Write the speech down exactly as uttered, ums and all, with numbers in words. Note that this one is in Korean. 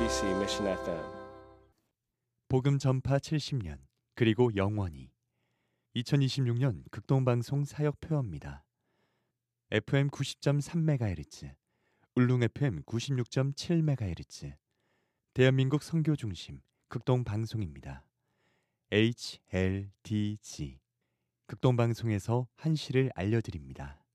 엠비씨 Mission 에프엠. 복음 전파 칠십 년 그리고 영원히 이천이십육 년 극동방송 사역표어입니다. 에프엠 구십 점 삼 메가헤르츠, 울릉 에프엠 구십육 점 칠 메가헤르츠, 대한민국 선교중심 극동방송입니다. 에이치엘디지 극동방송에서 한시를 알려드립니다.